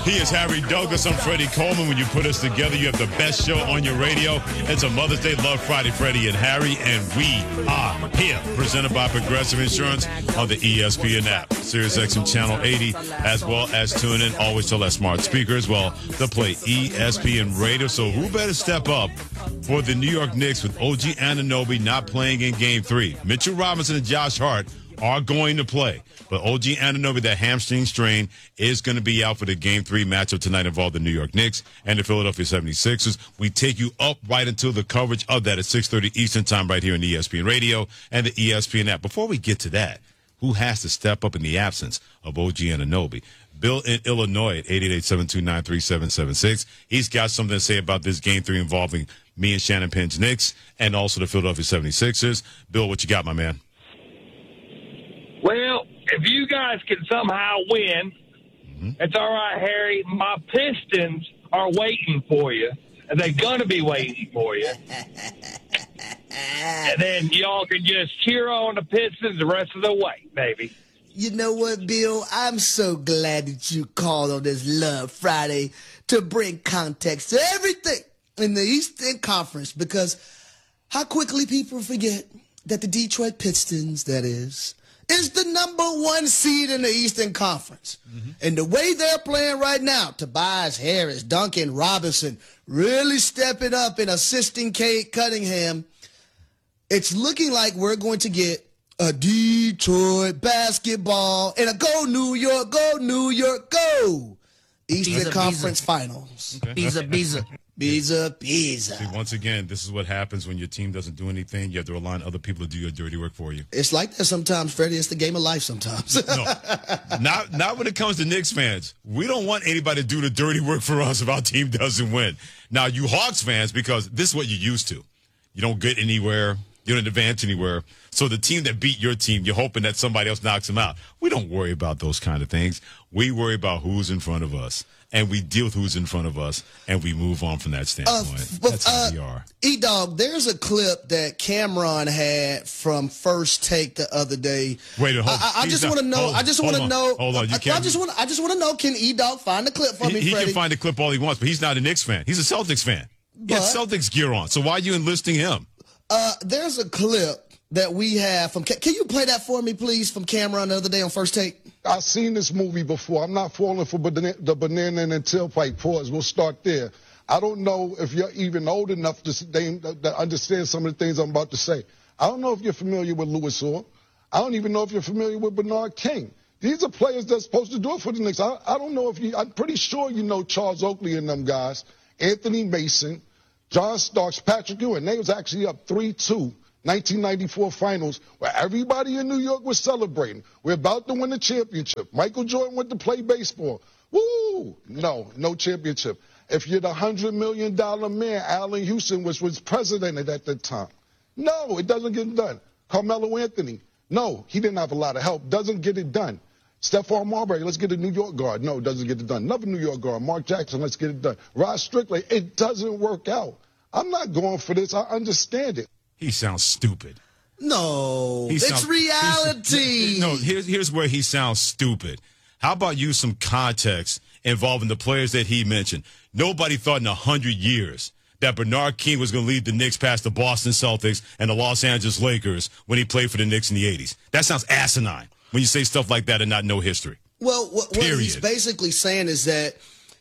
He is Harry Douglas. I'm Freddie Coleman. When you put us together, you have the best show on your radio. It's a Mother's Day Love Friday, Freddie and Harry, and we are here. Presented by Progressive Insurance on the ESPN app, SiriusXM Channel 80, as well as tune in. Always tell that smart speaker as well to play ESPN Radio. So who better step up for the New York Knicks with OG Anunoby not playing in Game 3? Mitchell Robinson and Josh Hart are going to play. But OG Anunoby, that hamstring strain, is going to be out for the Game 3 matchup tonight involving the New York Knicks and the Philadelphia 76ers. We take you up right until the coverage of that at 6:30 Eastern Time right here on ESPN Radio and the ESPN app. Before we get to that, who has to step up in the absence of OG Anunoby? Bill in Illinois at 888-729-3776. He's got something to say about this Game 3 involving me and Shannon Penn's Knicks and also the Philadelphia 76ers. Bill, what you got, my man? Well, if you guys can somehow win, it's all right, Harry. My Pistons are waiting for you, and they're going to be waiting for you. And then y'all can just cheer on the Pistons the rest of the way, baby. You know what, Bill? I'm so glad that you called on this Love Friday to bring context to everything in the Eastern Conference, because how quickly people forget that the Detroit Pistons, that is the number 1 seed in the Eastern Conference. And the way they're playing right now, Tobias Harris, Duncan Robinson, really stepping up and assisting Cade Cunningham, it's looking like we're going to get a Detroit basketball and a go New York, go Eastern Conference Finals. Okay. Biza. See, once again, this is what happens when your team doesn't do anything. You have to rely on other people to do your dirty work for you. It's like that sometimes, Freddie. It's the game of life sometimes. No, not when it comes to Knicks fans. We don't want anybody to do the dirty work for us if our team doesn't win. Now, you Hawks fans, because this is what you're used to. You don't get anywhere. You don't advance anywhere. So the team that beat your team, you're hoping that somebody else knocks them out. We don't worry about those kind of things. We worry about who's in front of us. And we deal with who's in front of us, and we move on from that standpoint. That's how we are. E-Dog, there's a clip that Cameron had from First Take the other day. Wait, hold on. I just want to know. I just want to know. Hold on. I just want to know. Can E-Dog find the clip for me, He Freddie? can find the clip all he wants, but he's not a Knicks fan. He's a Celtics fan. He has Celtics gear on. So why are you enlisting him? There's a clip that we have from. Can you play that for me, please, from Cameron the other day on First Take? I've seen this movie before. I'm not falling for the banana and tailpipe pause. We'll start there. I don't know if you're even old enough to understand some of the things I'm about to say. I don't know if you're familiar with Louis Orr. I don't even know if you're familiar with Bernard King. These are players that's supposed to do it for the Knicks. I don't know if I'm pretty sure you know Charles Oakley and them guys, Anthony Mason, John Starks, Patrick Ewing. They was actually up 3-2. 1994 finals, where everybody in New York was celebrating. We're about to win the championship. Michael Jordan went to play baseball. Woo! No championship. If you're the $100 million man, Allen Houston was president at that time. No, it doesn't get done. Carmelo Anthony, no, he didn't have a lot of help. Doesn't get it done. Stephon Marbury, let's get a New York guard. No, doesn't get it done. Another New York guard, Mark Jackson, let's get it done. Rod Strickland, it doesn't work out. I'm not going for this. I understand it. He sounds stupid. No, it's reality. No, here's where he sounds stupid. How about you some context involving the players that he mentioned? Nobody thought in 100 years that Bernard King was going to lead the Knicks past the Boston Celtics and the Los Angeles Lakers when he played for the Knicks in the 80s. That sounds asinine when you say stuff like that and not know history. Well, what he's basically saying is that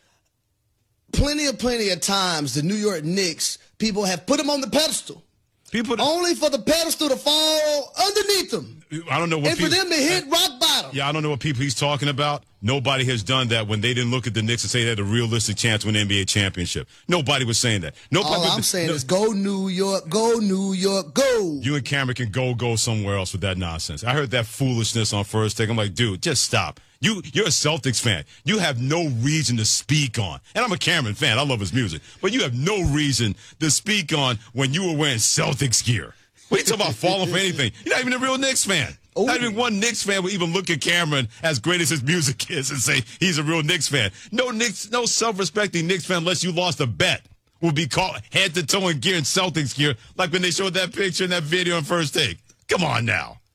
plenty of times the New York Knicks, people have put him on the pedestal. Only for the pedestal to fall underneath them. I don't know what and for them to hit rock bottom. Yeah, I don't know what people he's talking about. Nobody has done that when they didn't look at the Knicks and say they had a realistic chance to win an NBA championship. Nobody was saying that. All I'm saying is go New York, go New York, go. You and Cameron can go somewhere else with that nonsense. I heard that foolishness on First Take. I'm like, dude, just stop. You're a Celtics fan. You have no reason to speak on. And I'm a Cameron fan. I love his music. But you have no reason to speak on when you were wearing Celtics gear. What are you talking about falling for anything? You're not even a real Knicks fan. Ooh. Not even one Knicks fan will even look at Cameron, as great as his music is, and say he's a real Knicks fan. No self-respecting Knicks fan, unless you lost a bet, will be caught head to toe in gear in Celtics gear, like when they showed that picture in that video on First Take. Come on now.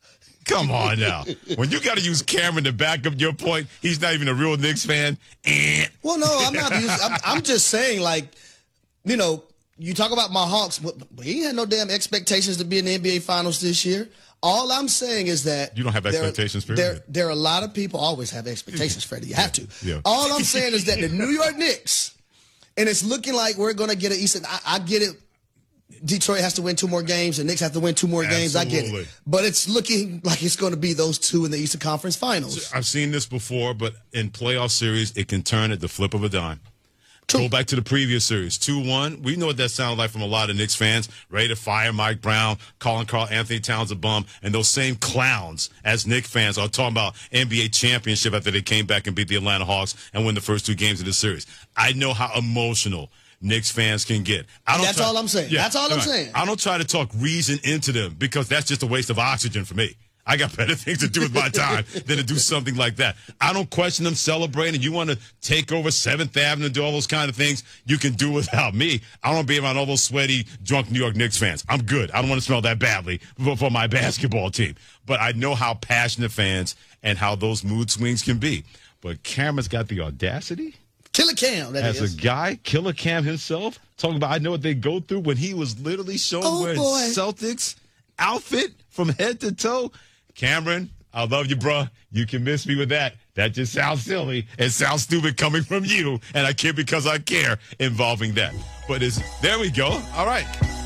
Come on now. When you got to use Cameron to back up your point, he's not even a real Knicks fan. Well, no, I'm not. I'm just saying, like, you know, you talk about my Hawks, but he had no damn expectations to be in the NBA Finals this year. All I'm saying is that you don't have expectations, period. There are a lot of people always have expectations, Freddie. You have to. Yeah. All I'm saying is that the New York Knicks, and it's looking like we're going to get an Eastern. I get it. Detroit has to win 2 more games, and Knicks have to win 2 more games. I get it. But it's looking like it's going to be those 2 in the Eastern Conference Finals. I've seen this before, but in playoff series, it can turn at the flip of a dime. Go back to the previous series, 2-1. We know what that sounded like from a lot of Knicks fans, ready to fire Mike Brown, calling Karl Anthony Towns a bum, and those same clowns as Knicks fans are talking about NBA championship after they came back and beat the Atlanta Hawks and win the first 2 games of the series. I know how emotional Knicks fans can get. That's all I'm saying. Yeah, that's all I'm saying. I don't try to talk reason into them because that's just a waste of oxygen for me. I got better things to do with my time than to do something like that. I don't question them celebrating. You want to take over 7th Avenue and do all those kind of things, you can do without me. I don't want to be around all those sweaty, drunk New York Knicks fans. I'm good. I don't want to smell that badly for my basketball team. But I know how passionate fans and how those mood swings can be. But Cameron's got the audacity. Killer Cam, that as is. a guy, Killer Cam himself, talking about I know what they go through when he was literally shown wearing Celtics outfit from head to toe. Cameron, I love you, bruh. You can miss me with that. That just sounds silly. It sounds stupid coming from you, and I care because I care involving that. But there we go. All right.